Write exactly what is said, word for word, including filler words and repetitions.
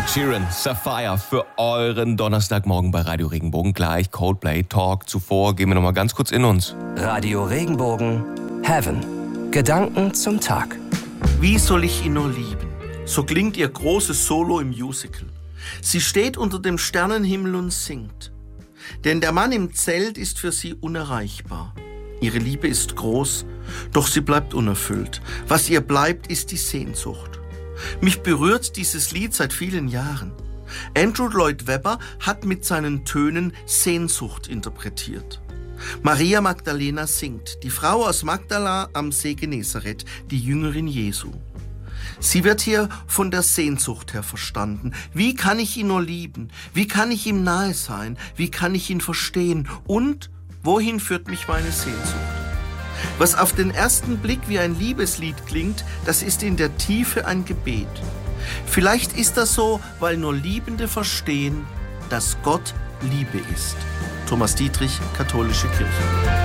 Ed Sheeran, Sapphire für euren Donnerstagmorgen bei Radio Regenbogen. Gleich Coldplay Talk. Zuvor gehen wir noch mal ganz kurz in uns. Radio Regenbogen Heaven. Gedanken zum Tag. Wie soll ich ihn nur lieben? So klingt ihr großes Solo im Musical. Sie steht unter dem Sternenhimmel und singt. Denn der Mann im Zelt ist für sie unerreichbar. Ihre Liebe ist groß, doch sie bleibt unerfüllt. Was ihr bleibt, ist die Sehnsucht. Mich berührt dieses Lied seit vielen Jahren. Andrew Lloyd Webber hat mit seinen Tönen Sehnsucht interpretiert. Maria Magdalena singt, die Frau aus Magdala am See Genezareth, die Jüngerin Jesu. Sie wird hier von der Sehnsucht her verstanden. Wie kann ich ihn nur lieben? Wie kann ich ihm nahe sein? Wie kann ich ihn verstehen? Und wohin führt mich meine Sehnsucht? Was auf den ersten Blick wie ein Liebeslied klingt, das ist in der Tiefe ein Gebet. Vielleicht ist das so, weil nur Liebende verstehen, dass Gott Liebe ist. Thomas Dietrich, Katholische Kirche.